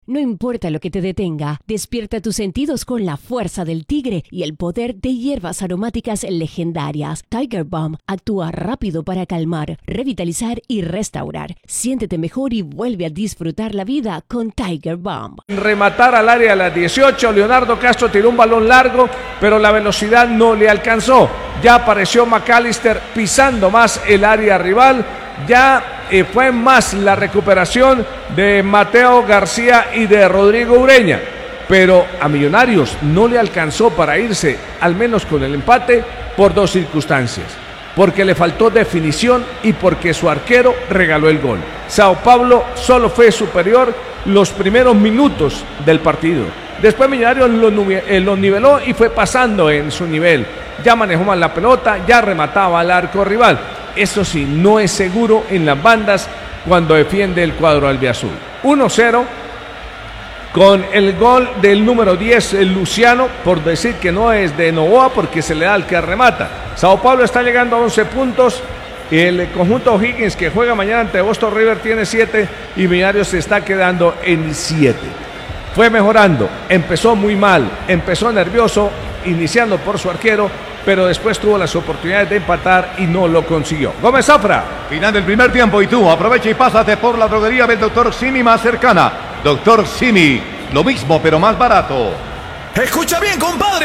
No importa lo que te detenga, despierta tus sentidos con la fuerza del tigre y el poder de hierbas aromáticas legendarias. Tiger Balm actúa rápido para calmar, revitalizar y restaurar. Siéntete mejor y vuelve a disfrutar la vida con Tiger Balm. Rematar al área a las 18, Leonardo Castro tiró un balón largo, pero la velocidad no le alcanzó. Ya apareció McAllister pisando más el área rival. Ya fue más la recuperación de Mateo García y de Rodrigo Ureña, pero a Millonarios no le alcanzó para irse, al menos con el empate, por dos circunstancias: porque le faltó definición y porque su arquero regaló el gol. Sao Paulo solo fue superior los primeros minutos del partido. Después Millonarios lo niveló y fue pasando en su nivel. Ya manejó más la pelota, ya remataba al arco rival. Eso sí, no es seguro en las bandas cuando defiende el cuadro albiazul. 1-0 con el gol del número 10, el Luciano, por decir que no es de Novoa porque se le da al que remata. Sao Paulo está llegando a 11 puntos. El conjunto O'Higgins, que juega mañana ante Boston River, tiene 7 y Millonarios se está quedando en 7. Fue mejorando, empezó muy mal, empezó nervioso, iniciando por su arquero, pero después tuvo las oportunidades de empatar y no lo consiguió. Gómez Zafra. Final del primer tiempo y tú aprovecha y pásate por la droguería del Dr. Simi más cercana. Dr. Simi, lo mismo pero más barato. Escucha bien, compadre.